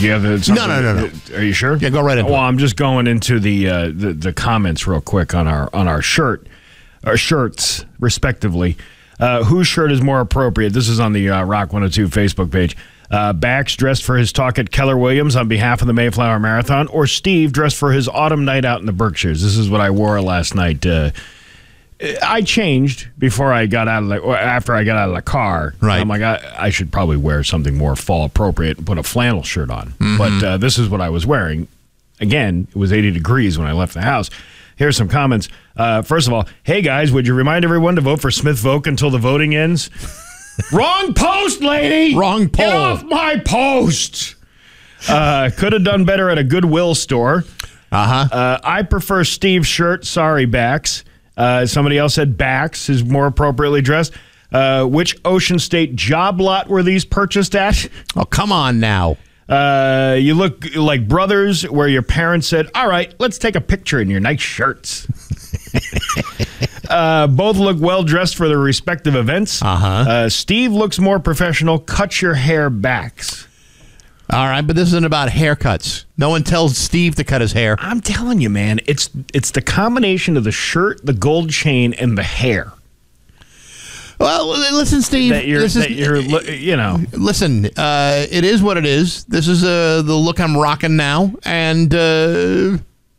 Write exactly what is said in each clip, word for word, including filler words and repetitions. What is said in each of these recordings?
you have the, No, no, no, no. Are you sure? Yeah, go right into Well, it. I'm just going into the, uh, the the comments real quick on our on our shirt, our shirts, respectively. Uh, whose shirt is more appropriate? This is on the uh, Rock one oh two Facebook page. Uh, Bax dressed for his talk at Keller Williams on behalf of the Mayflower Marathon, or Steve dressed for his autumn night out in the Berkshires. This is what I wore last night. Uh, I changed before I got out of the, or after I got out of the car. Right. I'm like, I, I should probably wear something more fall appropriate and put a flannel shirt on. Mm-hmm. But uh, this is what I was wearing. Again, it was eighty degrees when I left the house. Here's some comments. Uh, first of all, hey guys, would you remind everyone to vote for Smith Voke until the voting ends? Wrong post, lady! Wrong poll. Get off my post! Uh, could have done better at a Goodwill store. Uh-huh. Uh, I prefer Steve's shirt. Sorry, Bax. Uh, somebody else said Bax is more appropriately dressed. Uh, which Ocean State job lot were these purchased at? Oh, come on now. Uh, you look like brothers where your parents said, all right, let's take a picture in your nice shirts. uh, both look well-dressed for their respective events. Uh-huh. Uh, Steve looks more professional. Cut your hair, Bax. All right, but this isn't about haircuts. No one tells Steve to cut his hair. I'm telling you, man, it's it's the combination of the shirt, the gold chain, and the hair. Well, listen, Steve. That you're, this is, that you're you know. Listen, uh, it is what it is. This is uh, the look I'm rocking now, and uh,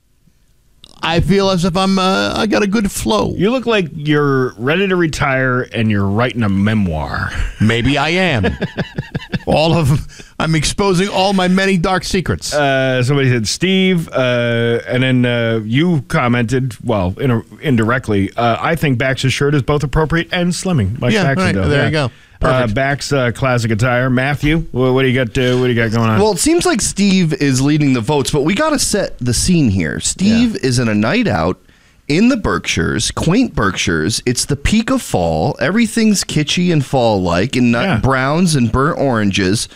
I feel as if I'm uh, I got a good flow. You look like you're ready to retire and you're writing a memoir. Maybe I am. all of I'm exposing all my many dark secrets. Uh, somebody said Steve, uh, and then uh, you commented, well, in indirectly. Uh, I think Bax's shirt is both appropriate and slimming. Like yeah, right, Baxendale. there yeah. you go. Uh, Perfect. Bax uh, classic attire. Matthew, what, what do you got? Uh, what do you got going on? Well, it seems like Steve is leading the votes, but we got to set the scene here. Steve Yeah. is in a night out in the Berkshires, quaint Berkshires. It's the peak of fall. Everything's kitschy and fall-like, in nut Yeah. browns and burnt oranges.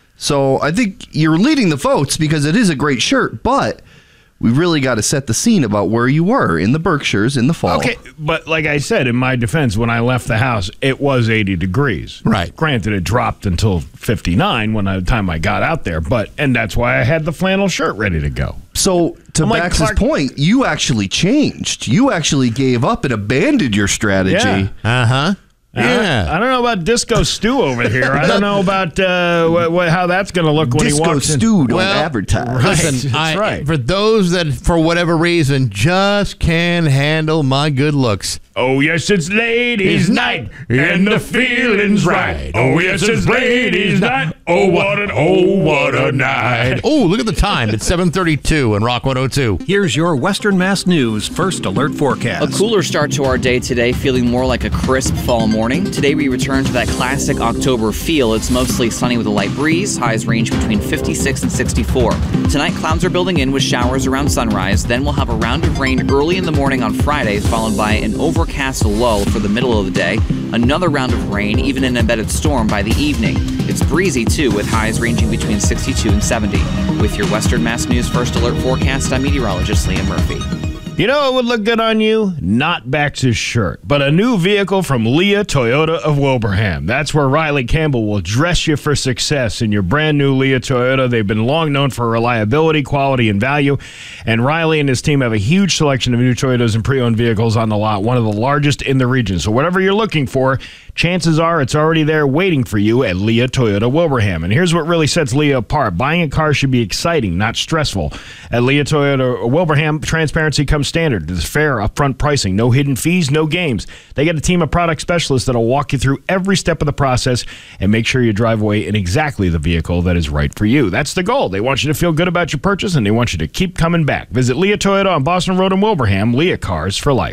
So I think you're leading the votes because it is a great shirt, but we really got to set the scene about where you were in the Berkshires in the fall. Okay, but like I said, in my defense, when I left the house, it was eighty degrees. Right. Granted, it dropped until fifty-nine when I, the time I got out there, but and that's why I had the flannel shirt ready to go. So, to I'm like Bax's Clark- point, you actually changed. You actually gave up and abandoned your strategy. Yeah. Uh-huh. Yeah. I, I don't know about Disco Stew over here. I don't know about uh, what, what, how that's going to look when he Disco walks in. Stew don't Well, advertise. Listen, That's I, right. for those that, for whatever reason, just can't handle my good looks. Oh, yes, it's ladies' night, and the feeling's right. Oh, yes, it's ladies' night. Oh, what an, oh, what a night. Oh, look at the time. It's seven thirty-two in Rock one oh two. Here's your Western Mass News First Alert forecast. A cooler start to our day today, feeling more like a crisp fall morning. Today we return to that classic October feel. It's mostly sunny with a light breeze. Highs range between fifty-six and sixty-four. Tonight clouds are building in with showers around sunrise. Then we'll have a round of rain early in the morning on Friday, followed by an overcast lull for the middle of the day. Another round of rain, even an embedded storm by the evening. It's breezy too, with highs ranging between sixty-two and seventy. With your Western Mass News First Alert forecast, I'm meteorologist Liam Murphy. You know what would look good on you? Not Bax's shirt, but a new vehicle from Leah Toyota of Wilbraham. That's where Riley Campbell will dress you for success in your brand new Leah Toyota. They've been long known for reliability, quality, and value. And Riley and his team have a huge selection of new Toyotas and pre-owned vehicles on the lot, one of the largest in the region. So whatever you're looking for, chances are it's already there waiting for you at Leah Toyota Wilbraham. And here's what really sets Leah apart. Buying a car should be exciting, not stressful. At Leah Toyota Wilbraham, transparency comes standard. There's fair, upfront pricing, no hidden fees, no games. They get a team of product specialists that'll walk you through every step of the process and make sure you drive away in exactly the vehicle that is right for you. That's the goal. They want you to feel good about your purchase, and they want you to keep coming back. Visit Leah Toyota on Boston Road in Wilbraham. Leah Cars for Life.